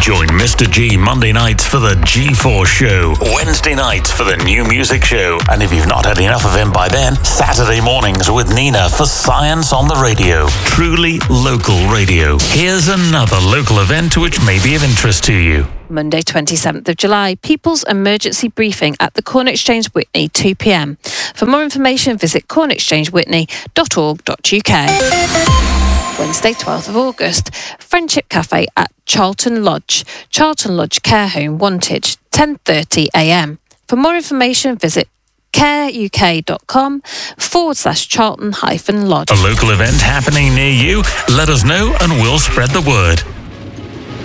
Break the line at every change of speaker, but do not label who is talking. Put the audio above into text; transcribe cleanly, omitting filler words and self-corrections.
Join Mr. G Monday nights for the G4 show, Wednesday nights for the new music show, and if you've not had enough of him by then, Saturday mornings with Nina for Science on the Radio. Truly local radio. Here's another local event which may be of interest to you.
Monday 27th of July, People's Emergency Briefing at the Corn Exchange Witney, 2 p.m. For more information, visit cornexchangewitney.org.uk. Wednesday 12th of August, Friendship Cafe at Charlton Lodge Care Home, Wantage, 10:30 a.m. For more information, visit careuk.com/Charlton-Lodge.
A local event happening near you? Let us know and we'll spread the word.